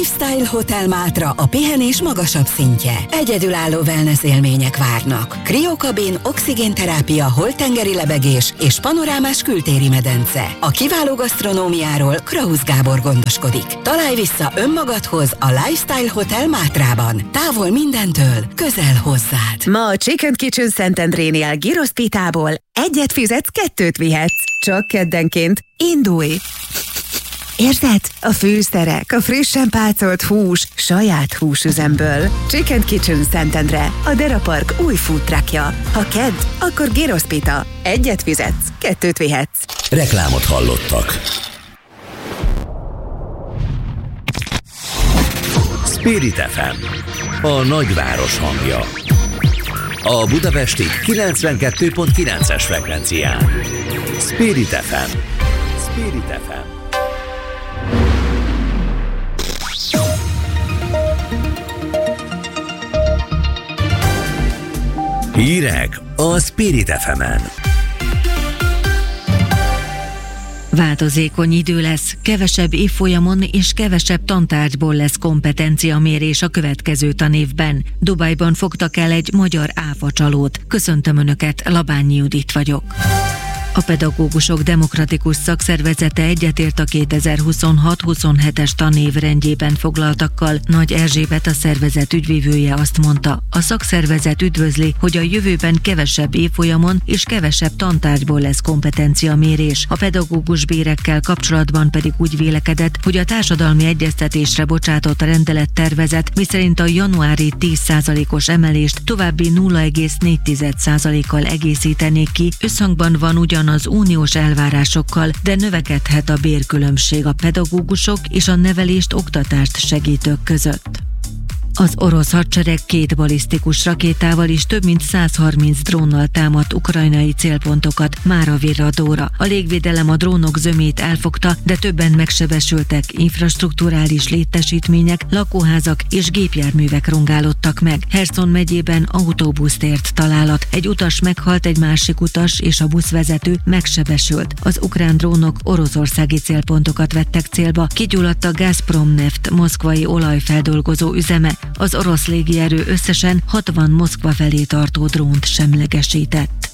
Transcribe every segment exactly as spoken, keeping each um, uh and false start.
Lifestyle Hotel Mátra a pihenés magasabb szintje. Egyedülálló wellness élmények várnak. Kriokabin, oxigénterápia, holttengeri lebegés és panorámás kültéri medence. A kiváló gasztronómiáról Krausz Gábor gondoskodik. Találj vissza önmagadhoz a Lifestyle Hotel Mátrában. Távol mindentől, közel hozzád. Ma a Chicken Kitchen Szentendrénél gyrosz pitából egyet fizetsz, kettőt vihetsz. Csak keddenként. Indulj! Érzed? A fűszerek, a frissen pácolt hús, saját húsüzemből. Chicken Kitchen Szentendre, a Dera Park új food truckja. Ha kedd, akkor gyrosz pita. Egyet fizetsz, kettőt vihetsz. Reklámot hallottak. Spirit ef em, a nagyváros hangja. A budapesti kilencvenkettő pont kilences frekvencián. Spirit ef em. Spirit ef em. Hírek a Spirit ef emen. Változékony idő lesz, kevesebb évfolyamon és kevesebb tantárgyból lesz kompetenciamérés a következő tanévben. Dubajban fogtak el egy magyar áfacsalót. Köszöntöm Önöket, Labányi Judit vagyok. A Pedagógusok Demokratikus Szakszervezete egyetért a kétezer-huszonhat-huszonhetes tanév rendjében foglaltakkal. Nagy Erzsébet, a szervezet ügyvivője azt mondta, a szakszervezet üdvözli, hogy a jövőben kevesebb évfolyamon és kevesebb tantárgyból lesz kompetenciamérés. A pedagógus bérekkel kapcsolatban pedig úgy vélekedett, hogy a társadalmi egyeztetésre bocsátott rendelettervezet, miszerint a januári tíz százalékos emelést további nulla egész négy százalékkal egészítenék ki, összhangban van ugyan az uniós elvárásokkal, de növekedhet a bérkülönbség a pedagógusok és a nevelést, oktatást segítők között. Az orosz hadsereg két balisztikus rakétával és több mint száz harminc drónnal támadt ukrajnai célpontokat mára virradóra. A légvédelem a drónok zömét elfogta, de többen megsebesültek, infrastrukturális létesítmények, lakóházak és gépjárművek rongálódtak meg. Herson megyében autóbuszt ért találat. Egy utas meghalt, egy másik utas és a buszvezető megsebesült. Az ukrán drónok oroszországi célpontokat vettek célba. Kigyulladt a Gazprom Neft moszkvai olajfeldolgozó üzeme. Az orosz légierő összesen hatvan Moszkva felé tartó drónt semlegesített.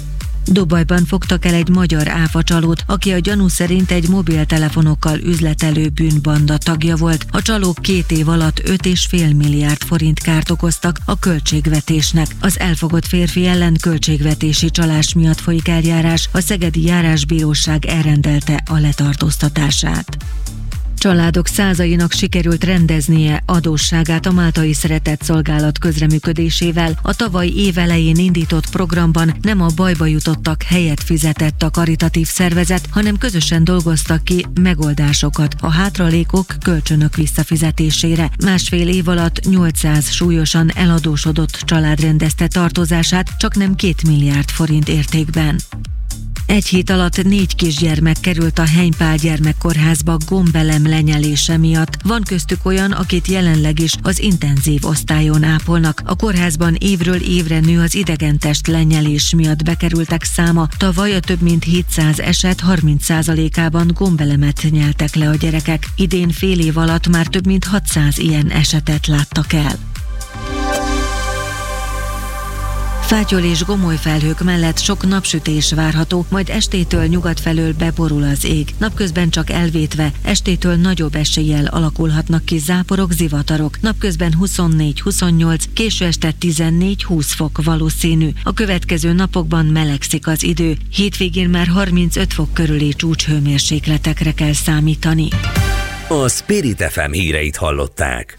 Dubajban fogtak el egy magyar áfacsalót, aki a gyanú szerint egy mobiltelefonokkal üzletelő bűnbanda tagja volt. A csalók két év alatt öt egész öt milliárd forint kárt okoztak a költségvetésnek. Az elfogott férfi ellen költségvetési csalás miatt folyik eljárás, a szegedi járásbíróság elrendelte a letartóztatását. Családok százainak sikerült rendeznie adósságát a Máltai Szeretett Szolgálat közreműködésével. A tavaly év elején indított programban nem a bajba jutottak helyet fizetett a karitatív szervezet, hanem közösen dolgoztak ki megoldásokat a hátralékok, kölcsönök visszafizetésére. Másfél év alatt nyolcszáz súlyosan eladósodott család rendezte tartozását, csaknem két milliárd forint értékben. Egy hét alatt négy kisgyermek került a Henypál gyermekkórházba gombelem lenyelése miatt. Van köztük olyan, akit jelenleg is az intenzív osztályon ápolnak. A kórházban évről évre nő az idegentest lenyelés miatt bekerültek száma. Tavaly a több mint hétszáz eset harminc százalékában gombelemet nyeltek le a gyerekek. Idén fél év alatt már több mint hatszáz ilyen esetet láttak el. Fátyol és gomoly felhők mellett sok napsütés várható, majd estétől nyugat felől beborul az ég. Napközben csak elvétve, estétől nagyobb eséllyel alakulhatnak ki záporok, zivatarok. Napközben huszonnégy-huszonnyolc, késő este tizennégy-húsz fok valószínű. A következő napokban melegszik az idő. Hétvégén már harmincöt fok körüli csúcshőmérsékletekre kell számítani. A Spirit ef em híreit hallották.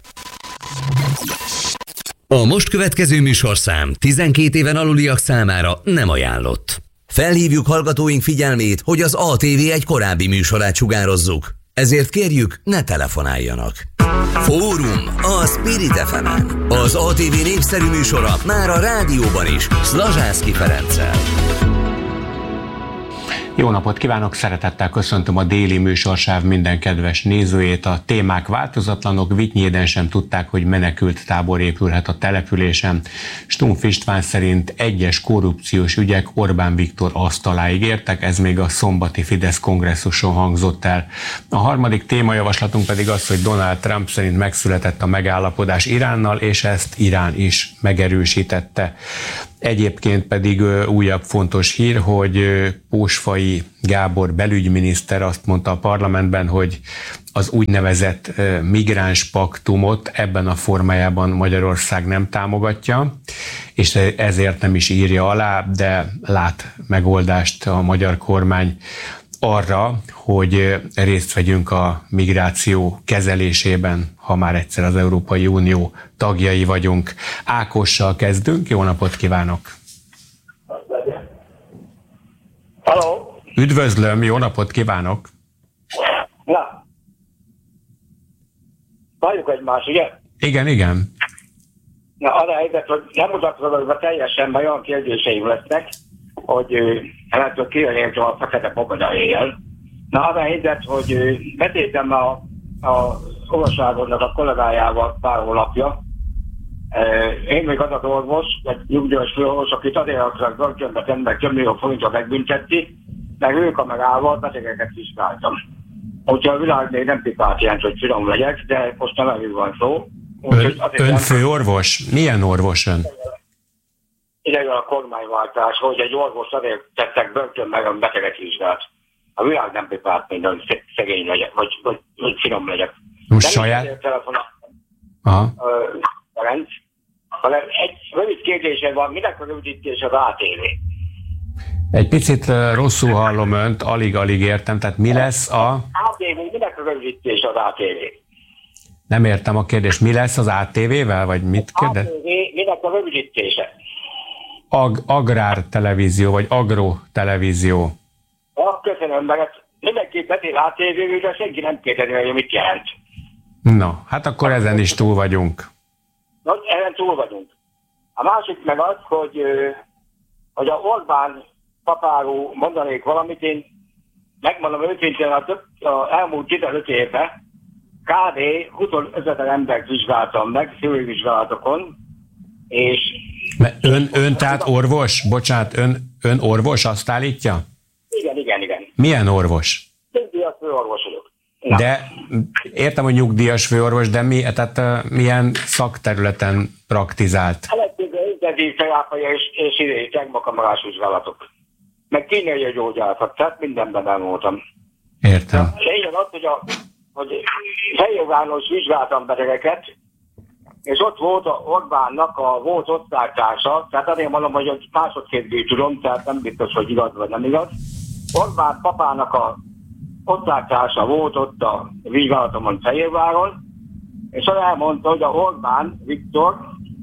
A most következő műsorszám tizenkét éven aluliak számára nem ajánlott. Felhívjuk hallgatóink figyelmét, hogy az á té vé egy korábbi műsorát sugározzuk. Ezért kérjük, ne telefonáljanak. Fórum a Spirit ef emen. Az á té vé népszerű műsora már a rádióban is, Szlazsánszky Ferenccel. Jó napot kívánok, szeretettel köszöntöm a déli műsorsáv minden kedves nézőjét. A témák változatlanok, Vitynyéden sem tudták, hogy menekült tábor épülhet a településen. Stumpf István szerint egyes korrupciós ügyek Orbán Viktor asztaláig értek, ez még a szombati Fidesz kongresszuson hangzott el. A harmadik témajavaslatunk pedig az, hogy Donald Trump szerint megszületett a megállapodás Iránnal, és ezt Irán is megerősítette. Egyébként pedig újabb fontos hír, hogy Pósfai Gábor belügyminiszter azt mondta a parlamentben, hogy az úgynevezett migráns paktumot ebben a formájában Magyarország nem támogatja, és ezért nem is írja alá, de lát megoldást a magyar kormány arra, hogy részt vegyünk a migráció kezelésében, ha már egyszer az Európai Unió tagjai vagyunk. Ákossal kezdünk, jó napot kívánok! Halló! Üdvözlöm, jó napot kívánok! Na, halljuk egymást, ugye? Igen, igen. Na, arra helyzet, hogy nem mutatkozok, teljesen, mert olyan kérdéseim lesznek, hogy hát kijönjék a fekete fogadájéjel. Na, arra helyzet, hogy beszéltem a, a orvosságodnak a kollégájával pár hónapja. Én még az az orvos, egy nyugdíjas főorvos, akit azért akarok börtönbe tenni, meg több millió forintra megbüntetti, meg ők a megállva betegeket vizsgáltam. Úgyhogy a világ még nem pipát jelent, hogy finom legyek, de most nem erről van szó. Ön, ön főorvos? Milyen orvos ön? Idejön a kormányváltás, hogy egy orvos azért tettek börtön meg a beteget vizsgált. A világ nem pipált, mint olyan szegény legyek, vagy, vagy, vagy finom legyek. Most saját? Aha. Rend, hanem egy rövid kérdése van, minek a rövidítés az á té vé? Egy picit rosszul hallom önt, alig-alig értem, tehát mi lesz a... á té vé, minek a rövidítés az á té vé? Nem értem a kérdést, mi lesz az á té vé-vel, vagy mit kérdez? á té vé, minek a rövidítése? Ag agrártelevízió, vagy agrotelevízió. Ja, köszönöm, mert mindenki beszél á té vé-ről, de senki nem kérdezi, hogy mit jelent. Na, hát akkor ezen is túl vagyunk. Na, ezen túl vagyunk. A másik meg az, hogy, hogy a Orbán papáról mondanék valamit, én megmondom őszintén, a, több, a elmúlt tizenöt évben kb. huszonöt embert vizsgáltam meg, szülővizsgálatokon, és... Ön, ön tehát orvos? Bocsánat, ön, ön orvos, azt állítja? Igen, igen, igen. Milyen orvos? Nyugdíjas főorvos vagyok. Na. De értem, hogy nyugdíjas főorvos, de mi, tehát uh, milyen szakterületen praktizált? Elektrikai intenzív terápia és, és idei tegmakamarás vizsgálatok. Meg kínai gyógyászat, tehát mindenben elmondtam. Értem. Lényeg az, hogy, a, hogy feljogános vizsgáltam betegeket, és ott volt a Orbánnak a volt osztálytársa, tehát azért mondom, hogy másodkézből tudom, tehát nem biztos, hogy igaz vagy nem igaz. Orbán papának a osztálytársa volt ott a vizsgálatomon Fehérváron, és elmondta, hogy a Orbán Viktor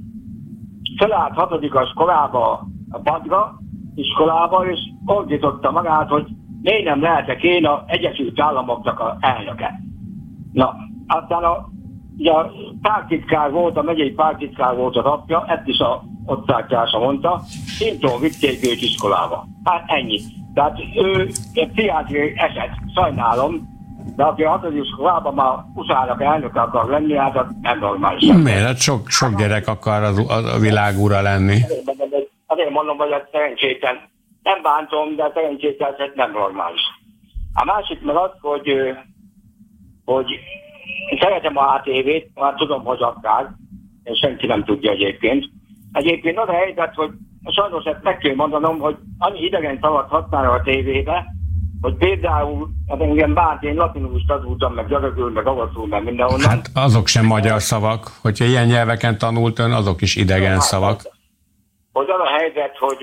felállt hatodikas korába a padra, iskolába, és ordította magát, hogy miért nem lehetek én az Egyesült Államoknak az elnöke. Na, aztán a, ugye a pártitkár volt, a megyei pártitkár volt az apja, ezt is a osztálytársa mondta, szintén vitték őt iskolába. Hát ennyi. Tehát ő egy pszichiátriai eset, sajnálom, de aki a hatodik iskolában már uszának elnöke akar lenni, hát az nem normális. Miért? Hát sok, sok gyerek akar az, a világ ura lenni. Azért mondom, hogy ez szerencsétlen. Nem bántom, de szerencsétlen ez nem normális. A másik meg az, hogy, hogy szeretem a á té vét, már tudom, hogy akár, és senki nem tudja egyébként. Egyébként az a helyzet, hogy sajnos ezt meg kell mondanom, hogy annyi idegen szavat használja a tévébe, hogy például, hát engem bánt, én latinul tanultam, meg görögül, meg agaszul, meg mindenhonnan. Hát azok sem magyar szavak. Hogyha ilyen nyelveken tanult ön, azok is idegen szavak. Hogy az a helyzet, hogy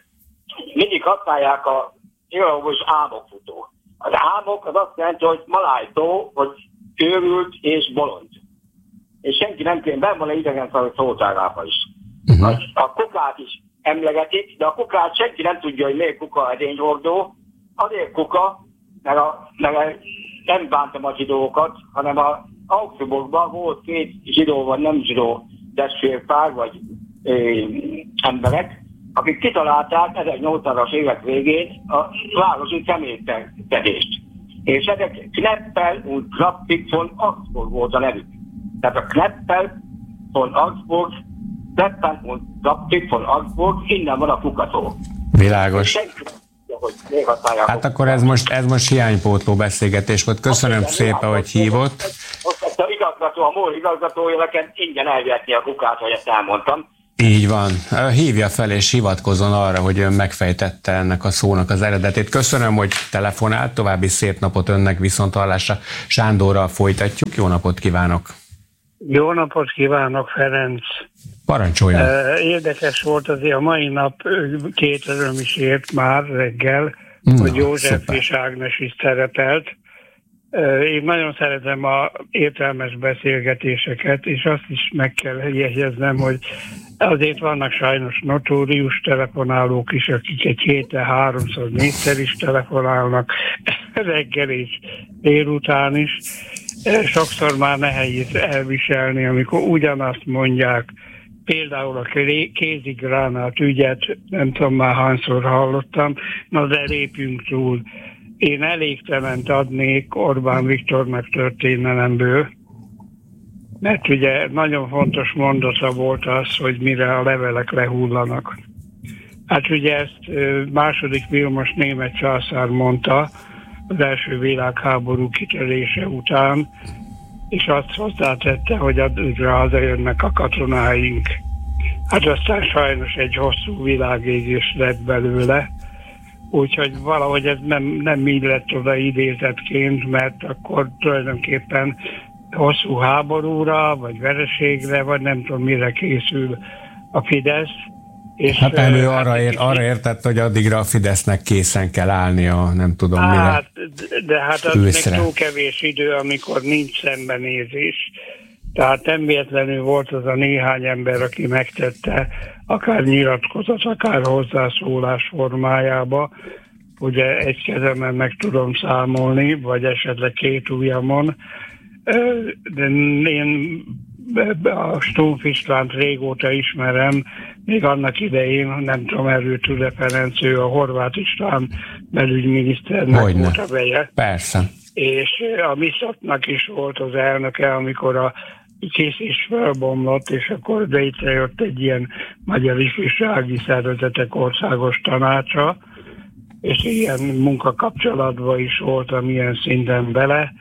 mindig használják a írólagos álmokfutó. Az álmok az azt jelenti, hogy malájtó, hogy őrült és bolond. És senki nem kéne, benn van egy idegen szavak szótárában is. Uh-huh. A kukát is emlegetik, de a kukát senki nem tudja, hogy miért kuka edényhordó. Azért kuka, mert, a, mert a, nem bántam a zsidókat, hanem a Augsburgban volt két zsidó vagy nem zsidó testvérpár vagy ö, emberek, akik kitalálták ezernyolcszázas évek végén a városi keménykedést. És ezek Kneppel und Kraptik von Augsburg volt a nevük. Tehát a Kneppel von Augsburg, Kneppel und Kraptik von Augsburg, innen van a kukató. Világos. Hát akkor ez most, ez most hiánypótló beszélgetés volt. Köszönöm hát, szépen, hogy hívott. Most a igazgató, a MOL igazgatója nekem ingyen elvihetni a kukát, hogy ezt elmondtam. Így van. Hívja fel és hivatkozzon arra, hogy ön megfejtette ennek a szónak az eredetét. Köszönöm, hogy telefonált. További szép napot önnek, viszonthallásra. Sándorral folytatjuk. Jó napot kívánok! Jó napot kívánok, Ferenc! Parancsoljon! Érdekes volt azért a mai nap, két öröm is ért már reggel, Na, hogy József szuper. és Ágnes is szerepelt. Én nagyon szeretem az értelmes beszélgetéseket, és azt is meg kell jegyeznem, hogy azért vannak sajnos notórius telefonálók is, akik egy héten háromszor, négyszer is telefonálnak, reggel és délután is. Sokszor már nehéz elviselni, amikor ugyanazt mondják. Például a kézigránát ügyet, nem tudom már hányszor hallottam, na de lépjünk túl. Én elégtelent adnék Orbán Viktornak történelemből, mert ugye nagyon fontos mondata volt az, hogy mire a levelek lehullanak. Hát ugye ezt második Vilmos német császár mondta az első világháború kitörése után, és azt hozzátette, hogy addigra hazajönnek a katonáink. Hát aztán sajnos egy hosszú világégés lett belőle, úgyhogy valahogy ez nem, nem így lett oda idézetként, mert akkor tulajdonképpen hosszú háborúra, vagy vereségre, vagy nem tudom mire készül a Fidesz. És hát ő arra, ér, arra értett, hogy addigra a Fidesznek készen kell állnia, nem tudom hát, mire. De hát az meg túl kevés idő, amikor nincs szembenézés. Tehát nem véletlenül volt az a néhány ember, aki megtette akár nyilatkozat, akár hozzászólás formájába. Ugye egy kezemen meg tudom számolni, vagy esetleg két ujjamon. De én a Stumpf Istvánt régóta ismerem, még annak idején, nem tudom, erről tud-e Ferenc, ő a Horváth István belügyminiszternek Hogyne. volt a veje. Persze. És a MISZAT-nak is volt az elnöke, amikor a kész is felbomlott, és akkor létrejött egy ilyen magyar ifjúsági szervezetek országos tanácsa, és ilyen munkakapcsolatban is voltam ilyen szinten bele.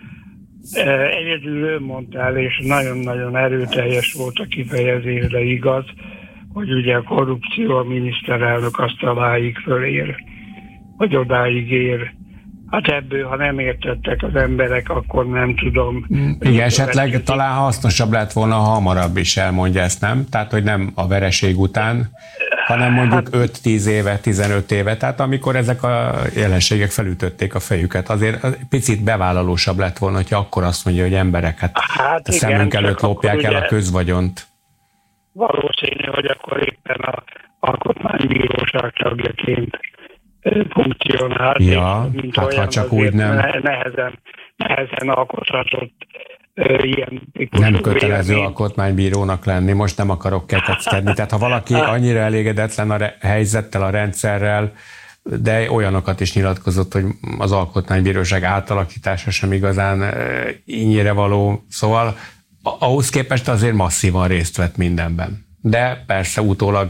Egyedül ő mondta el, és nagyon-nagyon erőteljes volt a kifejezés, de igaz, hogy ugye a korrupció a miniszterelnök asztaláig fölér, hogy odáig ér. Hát ebből, ha nem értettek az emberek, akkor nem tudom. Igen, esetleg verség. Talán hasznosabb lett volna, ha hamarabb is elmondja ezt, nem? Tehát, hogy nem a vereség után, hanem mondjuk hát, öt-tíz éve, tizenöt éve, tehát amikor ezek a jelenségek felütötték a fejüket, azért picit bevállalósabb lett volna, hogyha akkor azt mondja, hogy emberek, hát, hát a szemünk előtt lopják el a közvagyont. Valószínű, hogy akkor éppen a alkotmánybíróság tagjaként funkcionált, ja, mint hát olyan, ha csak úgy nem. Nehezen, nehezen alkothatott ilyen nem kötelező alkotmánybírónak lenni, most nem akarok kekeckedni. Tehát ha valaki annyira elégedetlen a re- helyzettel, a rendszerrel, de olyanokat is nyilatkozott, hogy az alkotmánybíróság átalakítása sem igazán ínyire való, szóval ahhoz képest azért masszívan részt vett mindenben. De persze utólag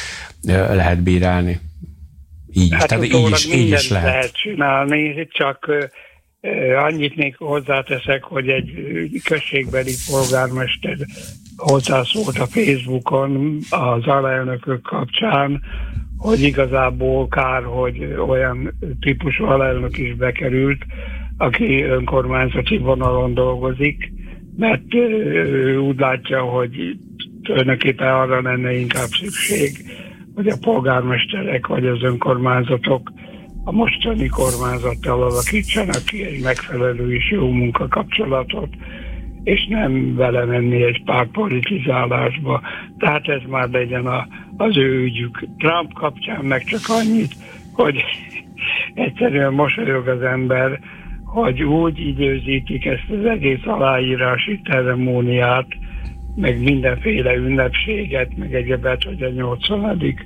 lehet bírálni. Így, hát tehát így is, így is lehet. lehet csinálni, csak uh, annyit még hozzáteszek, hogy egy községbeli polgármester hozzászólt a Facebookon az alelnökök kapcsán, hogy igazából kár, hogy olyan típusú alelnök is bekerült, aki önkormányzati vonalon dolgozik, mert uh, úgy látja, hogy tulajdonképpen arra lenne inkább szükség, hogy a polgármesterek vagy az önkormányzatok a mostani kormányzattal alakítsanak ki egy megfelelő és jó munkakapcsolatot, és nem vele menni egy pár politizálásba. Tehát ez már legyen a, az ő ügyük. Trump kapcsán meg csak annyit, hogy egyszerűen mosolyog az ember, hogy úgy időzítik ezt az egész aláírási ceremóniát, meg mindenféle ünnepséget, meg egyebet, hogy a nyolcvanadik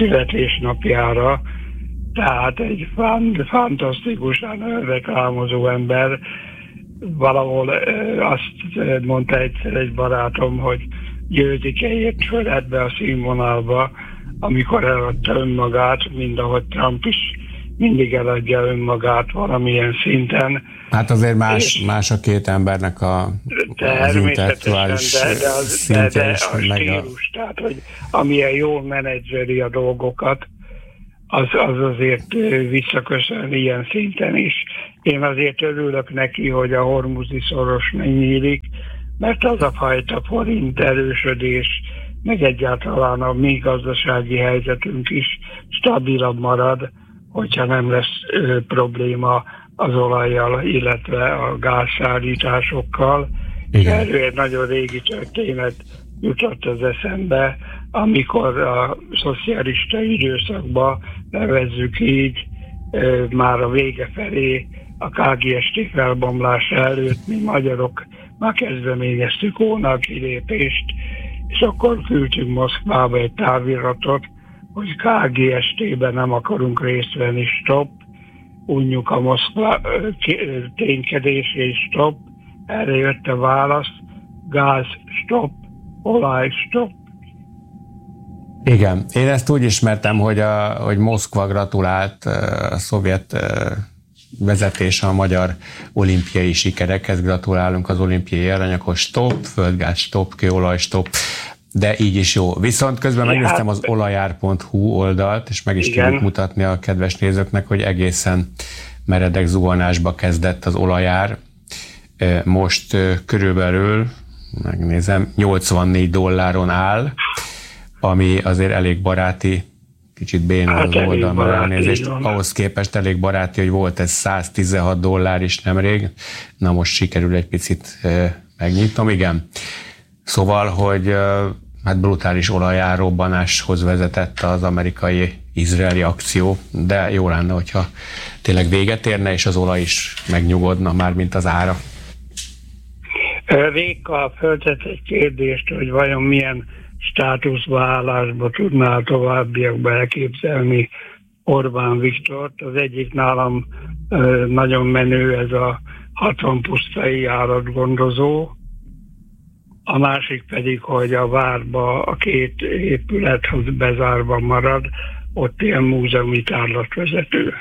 születésnapjára, tehát egy fantasztikusan reklámozó ember. Valahol azt mondta egyszer egy barátom, hogy győzike ért föl ebbe a színvonalba, amikor eladta önmagát, mind ahogy Trump is mindig eladja önmagát valamilyen szinten. Hát azért más, más a két embernek a, az intellektuális de, de, az, de, de a stílus, a... tehát hogy amilyen jól menedzseri a dolgokat, az, az azért visszaköszön ilyen szinten is. Én azért örülök neki, hogy a hormuzi szoros megnyílik, mert az a fajta forint erősödés, meg egyáltalán a mi gazdasági helyzetünk is stabilabb marad, hogyha nem lesz ö, probléma az olajjal, illetve a gázszállításokkal. Erről egy nagyon régi történet jutott az eszembe, amikor a szocialista időszakban, nevezzük így, ö, már a vége felé, a ká gé es té felbomlása előtt mi magyarok már kezdeményeztük volna a kilépést, és akkor küldtünk Moszkvába egy táviratot, hogy ká gé es té-ben nem akarunk részt venni, stop, unjuk a Moszkva ténykedés és stop. Erre jött a válasz, gáz stop, olaj stop. Igen, én ezt úgy ismertem, hogy, a, hogy Moszkva gratulált a szovjet vezetése a magyar olimpiai sikerekhez, gratulálunk az olimpiai aranyakhoz, stop, földgáz stop, kőolaj stop, de így is jó. Viszont közben megnéztem az olajár pont hú oldalt, és meg is igen. tudjuk mutatni a kedves nézőknek, hogy egészen meredek zuhanásba kezdett az olajár. Most körülbelül, megnézem, nyolcvannégy dolláron áll, ami azért elég baráti, kicsit béna hát az oldalban elnézést, ahhoz képest elég baráti, hogy volt ez száztizenhat dollár is nemrég, na most sikerül egy picit megnyitnom, igen. Szóval, hogy hát brutális olajárrobbanáshoz vezetett az amerikai-izraeli akció, de jó lenne, hogyha tényleg véget érne, és az olaj is megnyugodna, már mint az ára. Réka föltett egy kérdést, hogy vajon milyen státuszba, állásba tudná a továbbiakba elképzelni Orbán Viktort. Az egyik nálam nagyon menő, ez a hatvan pusztai járatgondozó, a másik pedig, hogy a várba a két épület bezárva marad, ott ilyen múzeumi tárlatvezető.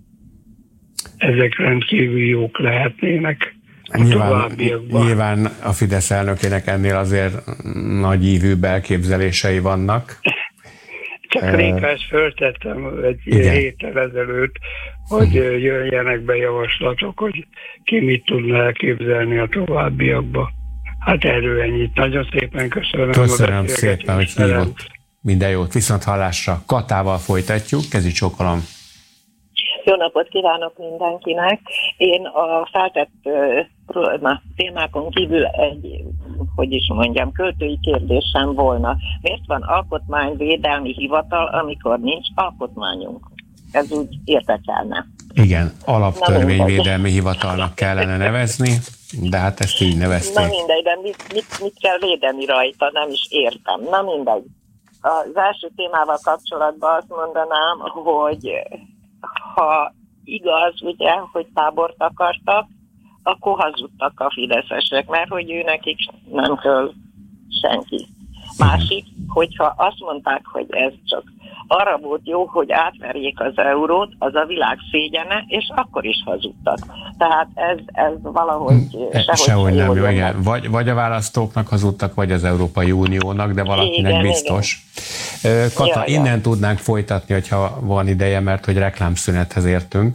Ezek rendkívül jók lehetnének a nyilván, továbbiakban. Nyilván a Fidesz elnökének ennél azért nagy ívűbb elképzelései vannak. Csak uh, Réka, ezt föltettem egy igen. héttel ezelőtt, hogy jöjjenek be javaslatok, hogy ki mit tudna elképzelni a továbbiakban. Hát erről ennyit. Nagyon szépen köszönöm. Köszönöm szépen, hogy hívott. Minden jót. Viszont hallásra. Katával folytatjuk. Kezi csókolom. Jó napot kívánok mindenkinek. Én a feltett uh, témákon kívül egy, hogy is mondjam, költői kérdésem volna. Miért van alkotmányvédelmi hivatal, amikor nincs alkotmányunk? Ez úgy érdekelne. Igen, alaptörvényvédelmi hivatalnak kellene nevezni, de hát ezt így nevezték. Na mindegy, de mit, mit, mit kell védeni rajta, nem is értem. Na mindegy. Az első témával kapcsolatban azt mondanám, hogy ha igaz, ugye, hogy tábort akartak, akkor hazudtak a fideszesek, mert hogy ő nekik nem kell senki. Másik, hogyha azt mondták, hogy ez csak arra volt jó, hogy átverjék az eurót, az a világ szégyene, és akkor is hazudtak. Tehát ez, ez valahogy sehogy, sehogy nem jó, igen. Vagy, vagy a választóknak hazudtak, vagy az Európai Uniónak, de valakinek igen, biztos. Igen. Kata, ja, innen ja. tudnánk folytatni, hogyha van ideje, mert hogy reklámszünethez értünk.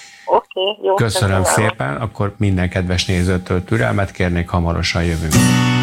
Okay, jó, köszönöm, köszönöm szépen, akkor minden kedves nézőtől türelmet kérnék, hamarosan jövünk.